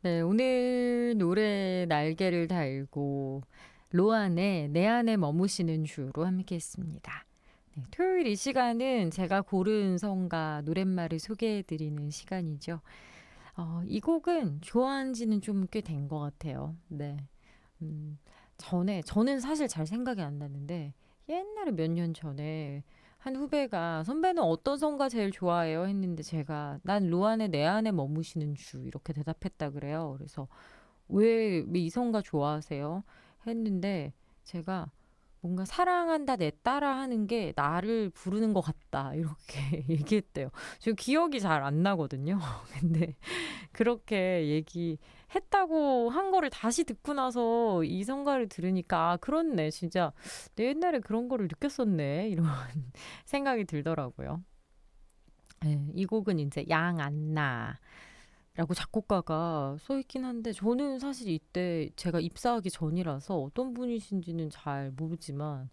네, 오늘 노래 날개를 달고 로안의 내 안에 머무시는 주로 함께했습니다. 네, 토요일 이 시간은 제가 고른 성가 노랫말을 소개해드리는 시간이죠. 이 곡은 좋아한 지는 좀 꽤 된 것 같아요. 네. 저는 사실 잘 생각이 안 나는데 옛날에 몇 년 전에 한 후배가 선배는 어떤 성가 제일 좋아해요? 했는데 제가 난 로안의 내 안에 머무시는 주 이렇게 대답했다 그래요. 그래서 왜 이 성가 좋아하세요? 했는데 제가 뭔가 사랑한다 내 따라 하는 게 나를 부르는 것 같다 이렇게 얘기했대요. 지금 기억이 잘 안 나거든요. 근데 그렇게 얘기했다고 한 거를 다시 듣고 나서 이 성가를 들으니까 그렇네 진짜 내 옛날에 그런 거를 느꼈었네 이런 생각이 들더라고요. 네, 이 곡은 이제 양안나 라고 작곡가가 써 있긴 한데 저는 사실 이때 제가 입사하기 전이라서 어떤 분이신지는 잘 모르지만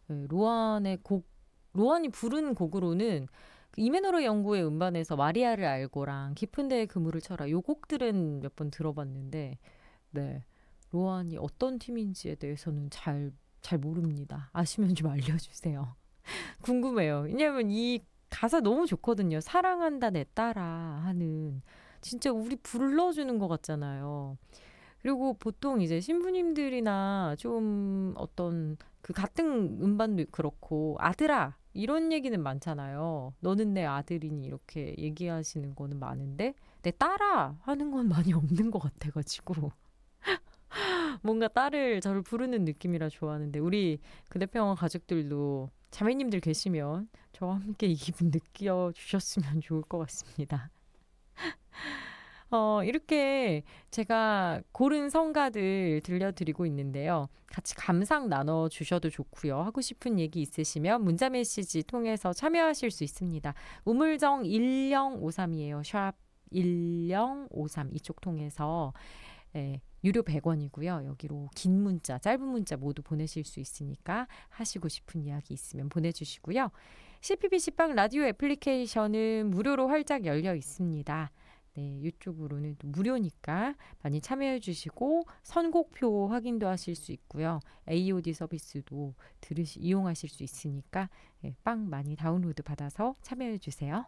로안이 부른 곡으로는 그 이메노르 연구의 음반에서 마리아를 알고랑 깊은 데에 그물을 쳐라 요 곡들은 몇 번 들어봤는데 네 로안이 어떤 팀인지에 대해서는 잘 모릅니다. 아시면 좀 알려주세요. 궁금해요. 왜냐면 이 가사 너무 좋거든요. 사랑한다 내 따라 하는 진짜 우리 불러주는 것 같잖아요. 그리고 보통 이제 신부님들이나 좀 어떤 그 같은 음반도 그렇고 아들아 이런 얘기는 많잖아요. 너는 내 아들이니 이렇게 얘기하시는 거는 많은데 내 딸아 하는 건 많이 없는 것 같아가지고 뭔가 딸을 저를 부르는 느낌이라 좋아하는데 우리 그대평화 가족들도 자매님들 계시면 저와 함께 이 기분 느껴주셨으면 좋을 것 같습니다. 이렇게 제가 고른 성가들 들려드리고 있는데요. 같이 감상 나눠주셔도 좋고요. 하고 싶은 얘기 있으시면 문자 메시지 통해서 참여하실 수 있습니다. 우물정 1053이에요. 샵 1053 이쪽 통해서 유료 100원이고요. 여기로 긴 문자, 짧은 문자 모두 보내실 수 있으니까 하시고 싶은 이야기 있으면 보내주시고요. CPBC방 라디오 애플리케이션은 무료로 활짝 열려 있습니다. 네, 이쪽으로는 또 무료니까 많이 참여해 주시고 선곡표 확인도 하실 수 있고요. AOD 서비스도 이용하실 수 있으니까 빵 많이 다운로드 받아서 참여해 주세요.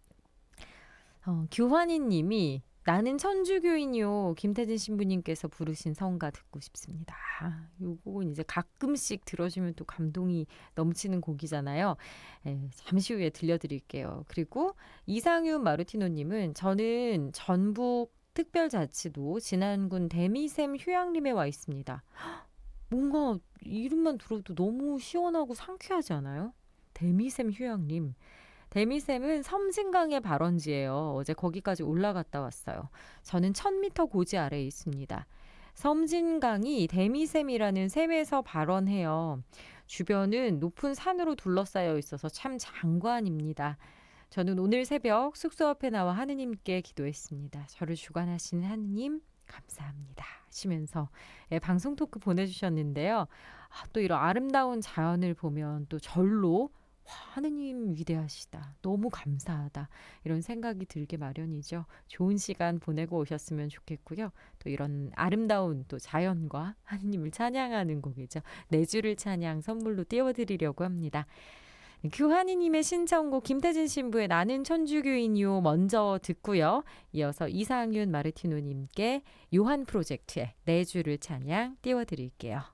규환희 님이 나는 천주교인이요. 김태진 신부님께서 부르신 성가 듣고 싶습니다. 요 곡은 이제 가끔씩 들어주면 또 감동이 넘치는 곡이잖아요. 잠시 후에 들려드릴게요. 그리고 이상윤 마르티노님은 저는 전북 특별자치도 진안군 대미샘 휴양림에 와 있습니다. 뭔가 이름만 들어도 너무 시원하고 상쾌하지 않아요? 대미샘 휴양림. 대미샘은 섬진강의 발원지예요. 어제 거기까지 올라갔다 왔어요. 저는 1000m 고지 아래에 있습니다. 섬진강이 대미샘이라는 샘에서 발원해요. 주변은 높은 산으로 둘러싸여 있어서 참 장관입니다. 저는 오늘 새벽 숙소 앞에 나와 하느님께 기도했습니다. 저를 주관하시는 하느님 감사합니다 하시면서 방송 토크 보내주셨는데요. 또 이런 아름다운 자연을 보면 또 절로 하느님 위대하시다. 너무 감사하다. 이런 생각이 들게 마련이죠. 좋은 시간 보내고 오셨으면 좋겠고요. 또 이런 아름다운 또 자연과 하느님을 찬양하는 곡이죠. 내 주를 찬양 선물로 띄워드리려고 합니다. 규하니님의 신청곡 김태진 신부의 나는 천주교인이요 먼저 듣고요. 이어서 이상윤 마르티노님께 요한 프로젝트의 내 주를 찬양 띄워드릴게요.